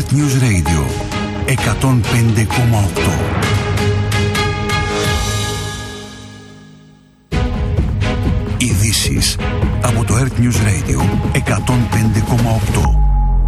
Earth News Radio 105,8. Ειδήσεις από το Earth News Radio 105,8.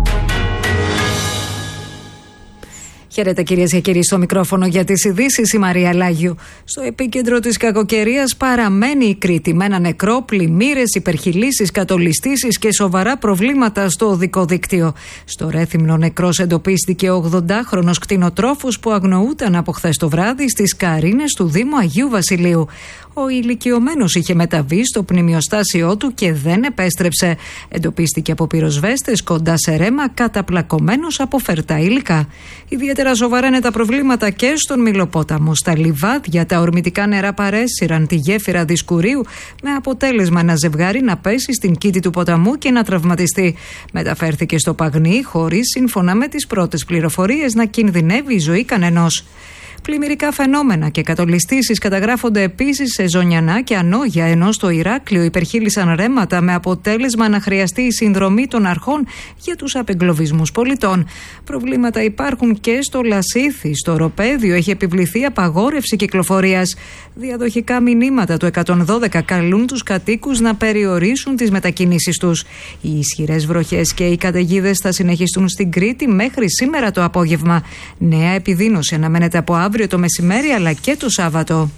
Χαίρετε κυρίες και κύριοι, στο μικρόφωνο για τις ειδήσεις η Μαρία Λάγιου. Στο επίκεντρο της κακοκαιρίας παραμένει η Κρήτη με ένα νεκρό, πλημμύρες, υπερχειλήσεις, κατολιστήσεις και σοβαρά προβλήματα στο οδικό δίκτυο. Στο Ρέθυμνο νεκρός εντοπίστηκε ο 80χρονος κτηνοτρόφος που αγνοούταν από χθες το βράδυ στις Καρίνες του Δήμου Αγίου Βασιλείου. Ο ηλικιωμένος είχε μεταβεί στο πνημιοστάσιό του και δεν επέστρεψε. Εντοπίστηκε από πυροσβέστες κοντά σε ρέμα, καταπλακωμένος από φερτά υλικά. Ιδιαίτερα σοβαρά είναι τα προβλήματα και στον Μηλοπόταμο. Στα λιβάδια τα ορμητικά νερά παρέσυραν τη γέφυρα Δισκουρίου, με αποτέλεσμα ένα ζευγάρι να πέσει στην κήτη του ποταμού και να τραυματιστεί. Μεταφέρθηκε στο Παγνί, χωρίς, σύμφωνα με τις πρώτες πληροφορίες, να κινδυνεύει η ζωή κανενός. Πλημμυρικά φαινόμενα και κατολιστήσεις καταγράφονται επίσης σε Ζωνιανά και Ανόγια, ενώ στο Ηράκλειο υπερχείλησαν ρέματα με αποτέλεσμα να χρειαστεί η συνδρομή των αρχών για τους απεγκλωβισμούς πολιτών. Προβλήματα υπάρχουν και στο Λασίθι. Στο Οροπέδιο έχει επιβληθεί απαγόρευση κυκλοφορίας. Διαδοχικά μηνύματα του 112 καλούν τους κατοίκους να περιορίσουν τις μετακινήσεις τους. Οι ισχυρές βροχές και οι καταιγίδες θα συνεχιστούν στην Κρήτη μέχρι σήμερα το απόγευμα. Νέα επιδείνωση αναμένεται από αύριο το μεσημέρι αλλά και το Σάββατο.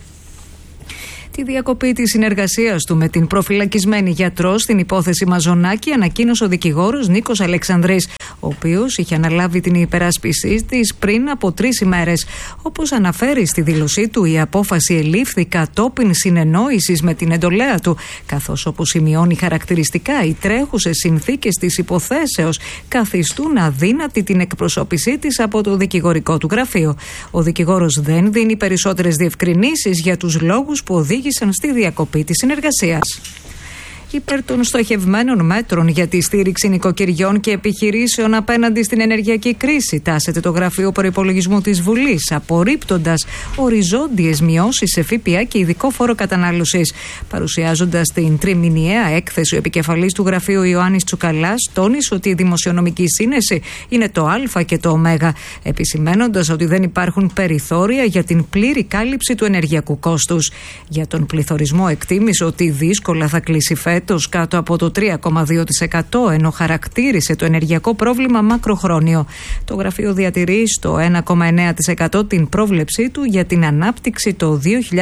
Τη διακοπή της συνεργασίας του με την προφυλακισμένη γιατρό στην υπόθεση Μαζονάκη ανακοίνωσε ο δικηγόρος Νίκος Αλεξανδρής, ο οποίος είχε αναλάβει την υπεράσπιση της πριν από 3 ημέρες. Όπως αναφέρει στη δήλωσή του, η απόφαση ελήφθη κατόπιν συνεννόησης με την εντολέα του, καθώς, όπως σημειώνει χαρακτηριστικά, οι τρέχουσες συνθήκες της υποθέσεως καθιστούν αδύνατη την εκπροσώπησή της από το δικηγορικό του γραφείο. Ο δικηγόρος δεν δίνει περισσότερες διευκρινήσεις για τους λόγους που οδήγησαν στη διακοπή της συνεργασίας. Υπέρ των στοχευμένων μέτρων για τη στήριξη νοικοκυριών και επιχειρήσεων απέναντι στην ενεργειακή κρίση τάσεται το Γραφείο Προϋπολογισμού της Βουλής, απορρίπτοντας οριζόντιες μειώσεις σε ΦΠΑ και ειδικό φόρο κατανάλωσης. Παρουσιάζοντας την τριμηνιαία έκθεση, ο επικεφαλής του Γραφείου Ιωάννης Τσουκαλάς τόνισε ότι η δημοσιονομική σύνεση είναι το Α και το Ω, επισημαίνοντας ότι δεν υπάρχουν περιθώρια για την πλήρη κάλυψη του ενεργειακού κόστους. Για τον πληθωρισμό εκτίμησε ότι δύσκολα θα κλείσει φέτος κάτω από το 3,2%, ενώ χαρακτήρισε το ενεργειακό πρόβλημα μακροχρόνιο. Το γραφείο διατηρεί στο 1,9% την πρόβλεψή του για την ανάπτυξη το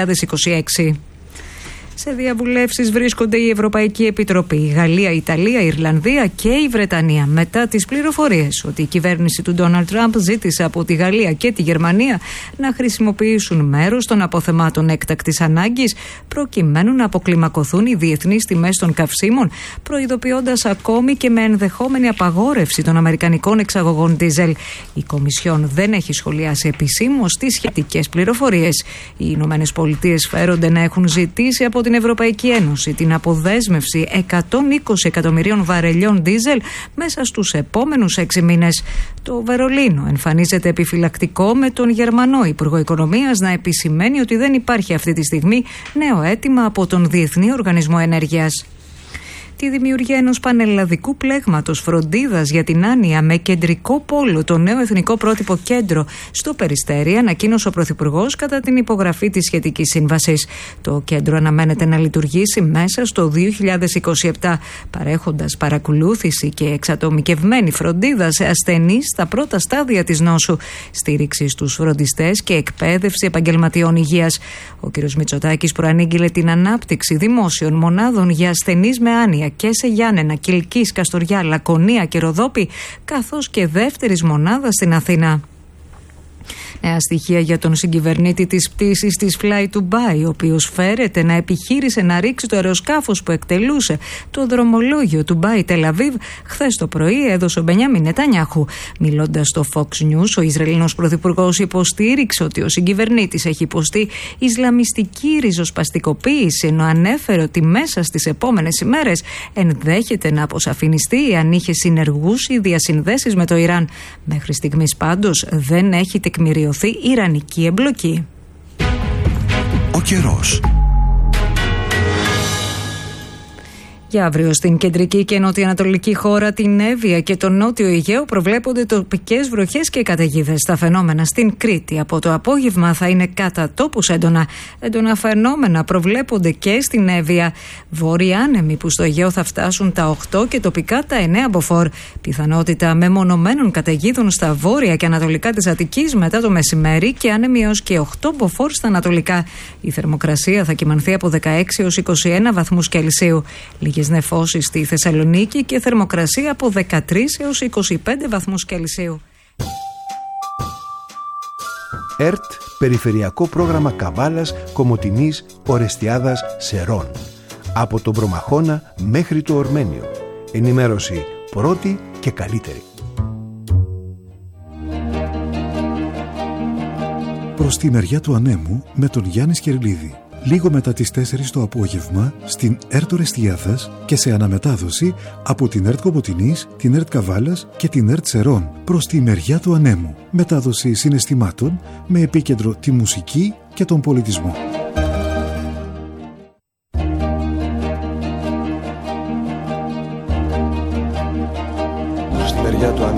2026. Σε διαβουλεύσεις βρίσκονται η Ευρωπαϊκή Επιτροπή, η Γαλλία, η Ιταλία, η Ιρλανδία και η Βρετανία, μετά τις πληροφορίες ότι η κυβέρνηση του Ντόναλντ Τραμπ ζήτησε από τη Γαλλία και τη Γερμανία να χρησιμοποιήσουν μέρος των αποθεμάτων έκτακτης ανάγκης προκειμένου να αποκλιμακωθούν οι διεθνείς τιμές των καυσίμων, προειδοποιώντας ακόμη και με ενδεχόμενη απαγόρευση των αμερικανικών εξαγωγών ντίζελ. Η Κομισιόν δεν έχει σχολιάσει επισήμως τις σχετικές πληροφορίες. Οι Ηνωμένες Πολιτείες φέρονται να έχουν ζητήσει από την Ευρωπαϊκή Ένωση την αποδέσμευση 120 εκατομμυρίων βαρελιών ντίζελ μέσα στους επόμενους 6 μήνες. Το Βερολίνο εμφανίζεται επιφυλακτικό, με τον Γερμανό Υπουργό Οικονομίας να επισημαίνει ότι δεν υπάρχει αυτή τη στιγμή νέο αίτημα από τον Διεθνή Οργανισμό Ενέργειας. Τη δημιουργία ενός πανελλαδικού πλέγματος φροντίδας για την άνοια με κεντρικό πόλο το νέο εθνικό πρότυπο κέντρο στο Περιστέρι ανακοίνωσε ο Πρωθυπουργός κατά την υπογραφή της σχετικής σύμβασης. Το κέντρο αναμένεται να λειτουργήσει μέσα στο 2027, παρέχοντας παρακολούθηση και εξατομικευμένη φροντίδα σε ασθενείς στα πρώτα στάδια της νόσου, στήριξη στους φροντιστές και εκπαίδευση επαγγελματιών υγείας. Ο κ. Μητσοτάκης προανήγγειλε την ανάπτυξη δημόσιων μονάδων για ασθενείς με άνοια και σε Γιάννενα, Κιλκής, Καστοριά, Λακωνία και Ροδόπη, καθώς και δεύτερης μονάδας στην Αθήνα. Νέα στοιχεία για τον συγκυβερνήτη της πτήσης της Fly Dubai, ο οποίος φέρεται να επιχείρησε να ρίξει το αεροσκάφος που εκτελούσε το δρομολόγιο Dubai Τελαβίβ χθες το πρωί, έδωσε ο Μπενιάμιν Νετανιάχου. Μιλώντας στο Fox News, ο Ισραηλινός Πρωθυπουργός υποστήριξε ότι ο συγκυβερνήτης έχει υποστεί ισλαμιστική ριζοσπαστικοποίηση, ενώ ανέφερε ότι μέσα στις επόμενες ημέρες ενδέχεται να αποσαφινιστεί αν είχε συνεργούς ή διασυνδέσεις με το Ιράν. Μέχρι στιγμής πάντως δεν έχει τεκμηριωθεί ιρανική εμπλοκή. Ο καιρός. Για αύριο στην κεντρική και νοτιοανατολική χώρα, την Εύβοια και το νότιο Αιγαίο προβλέπονται τοπικές βροχές και καταιγίδες. Τα φαινόμενα στην Κρήτη από το απόγευμα θα είναι κατά τόπους έντονα. Έντονα φαινόμενα προβλέπονται και στην Εύβοια. Βόρειοι άνεμοι που στο Αιγαίο θα φτάσουν τα 8 και τοπικά τα 9 μποφόρ. Πιθανότητα μεμονωμένων καταιγίδων στα βόρεια και ανατολικά της Αττικής μετά το μεσημέρι και άνεμοι έως και 8 μποφόρ στα ανατολικά. Η θερμοκρασία θα κυμανθεί από 16 έως 21 βαθμούς Κελσίου. Λίγες νεφώσεις στη Θεσσαλονίκη και θερμοκρασία από 13 έως 25 βαθμούς Κελσίου. ΕΡΤ, Περιφερειακό Πρόγραμμα Καβάλας, Κομοτηνής, Ορεστιάδας, Σερών. Από τον Προμαχώνα μέχρι το Ορμένιο. Ενημέρωση πρώτη και καλύτερη. Προς τη μεριά του ανέμου με τον Γιάννη Σκερλίδη. Λίγο μετά τις 4 το απόγευμα στην ΕΡΤ Ορεστιάδας και σε αναμετάδοση από την ΕΡΤ Κομοτηνής, την ΕΡΤ Καβάλας και την ΕΡΤ Σερών. Προς τη μεριά του ανέμου. Μετάδοση συναισθημάτων με επίκεντρο τη μουσική και τον πολιτισμό. Στη μεριά του ανέμου.